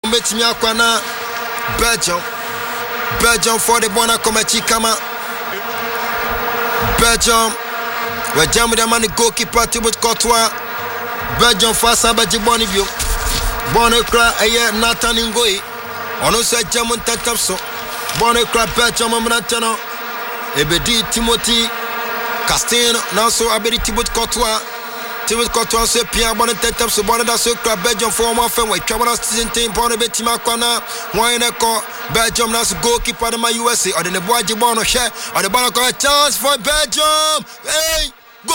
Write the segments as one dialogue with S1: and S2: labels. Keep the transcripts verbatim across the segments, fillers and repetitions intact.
S1: betimi akwana Belgium Belgium for the bona komechi kama Belgium we jam the man goalkeeper Thibaut Courtois Belgium for Sabaji Bonivio Bonekra eye Nathan Ngoi ono se jamun tatapso Bonekra Belgium amnatano ebedi Timothy Castin now so abedi Thibaut Courtois Thibaut Courtois se Pierre Bonne tatapso Bonne so kra Belgium for one fan we twabana season team Bonne beti makwana one ko Belgium now goalkeeper the U S A or the boaji bono share or the ball got a chance for Belgium. Hey, goal!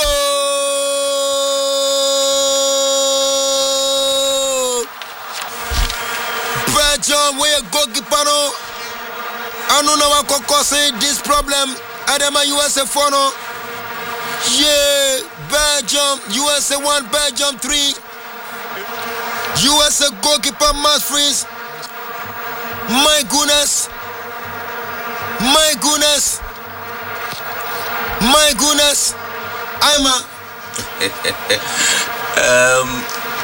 S1: Belgium we goalkeeper no. I don't know what cause this problem at the U S A for no. Yeah, Belgium, U S A one, Belgium three. U S A goalkeeper must freeze. My goodness. My goodness. My goodness. I'm a
S2: um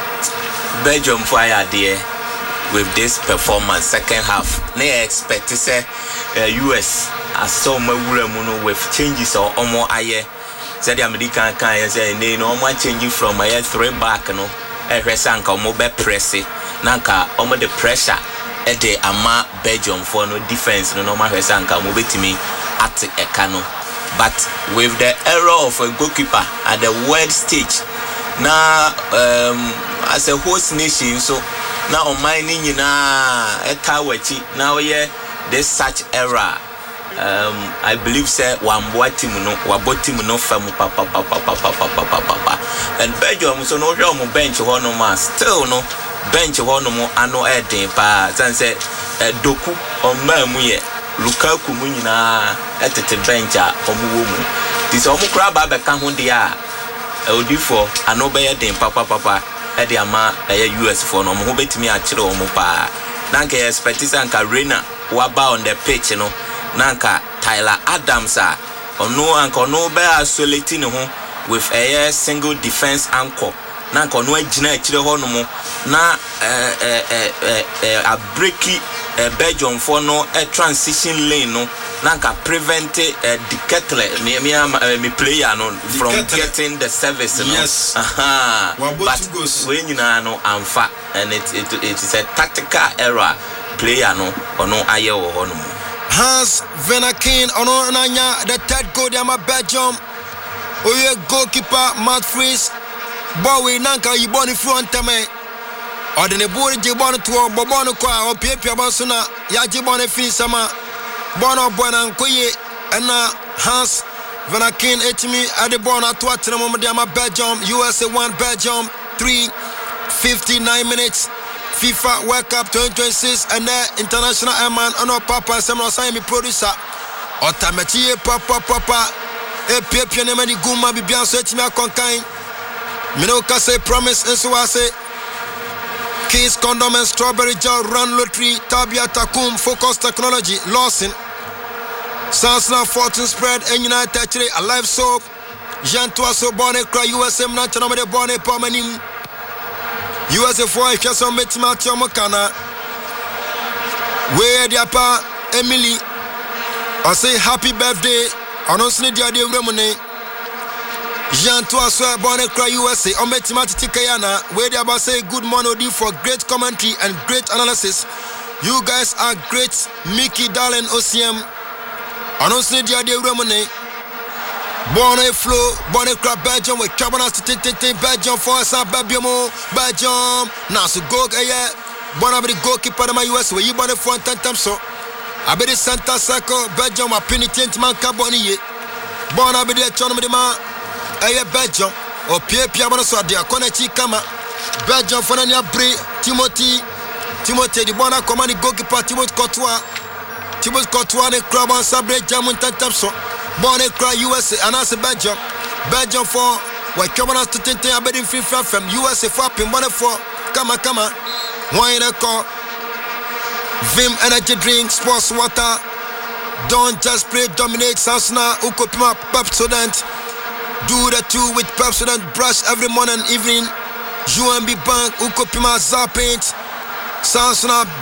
S2: Belgium fire there with this performance second half. They expect to say uh, U S as so much with changes or more aye. Said the American can say they no more changing from a three back no. A resanka mobile press nanka omo the pressure. Ede ama Belgium for no defense no normal resanka mo betimi at ekano but with the error of a goalkeeper at the world stage now um as a host nation so now on my nyina etawachi now yeah this such error um I believe say one boy team no wabo team no fam papa papa papa papa papa and Belgium so no hwe mo bench ho no ma still no bench one more ano eden pa sanse doku omma mu ye Lukaku mu nyina etete bench a omuwo mu this omu kra ba be ka ho de a odifo ano be ye den papa papa e de ama e U S for no mo betimi a kire omu pa nanka expect sanka Reina waba on the pitch no nanka Tyler Adams a ono anka no be isolate ne ho with a single defense anchor na nko no agina akire ho no mo na eh eh eh a breaky Belgium for no a transition lane no na nka prevent eh Diketle me me player no from getting the service no
S1: yes
S2: aha but when you know amfa and it it, it is a tactical error player no ono aye wo ho no mo
S1: Hans Venakin ono nanya the third goal de ma Belgium oye goalkeeper Matt Fries Bowie nanka yiboni front tame odene buri jiboni tuo bobono kwa opiepia basuna ya jiboni finisama bono bona nkoye ena Hans Vanakin etimi ade bona to atena momdiama Belgium U S A one Belgium three fifty-nine minutes FIFA World Cup twenty twenty-six and the international airman ono papa semro sai mi producer otametiye papa papa epiepia ne mani guma bibia so etimi akonkan Minoka say promise and so I say Kiss condom and strawberry gel run lottery Tabia Takum focus technology Lawson Sansna fortune spread and United Territory a live soap Jean Toasso Bonnet cry U S M National de Bonnet Pomanim U S A four Kesson Metimati Mokana Where the apa Emily I say happy birthday honestly the idea remone Jean Toasso Bonnet cry U S A on Metimati Kayana where they about say good morning for great commentary and great analysis. You guys are great. Mickey Darling O C M honestly the idea remone Bonnet flow Bonnet cry Belgium with Cabanas to take Belgium for us Babiomo Belgium now so go yeah Bonnet the goalkeeper of my U S A where you Bonnet for ten times so I be the center circle Belgium a penitent man Caboni Bonnet be the economy man Aye Belgium or Pierre Piabano so dia konechi kama Belgium for na bre Timothy Timothy the bona command goalkeeper Thibaut Courtois Thibaut Courtois ne Kraban Sabre Jamun Tatapso Bonne cry U S A and as Belgium Belgium for why Cabanas to ten abedin FIFA from U S A for pin bonne for kama kama wine a call Vim energy drink sports water don't just play dominate Sansna Ukopima Pepsodent. Do the two with Pepsodent brush every morning and evening. U M B Bank, Ukopima Zappaint, Sansona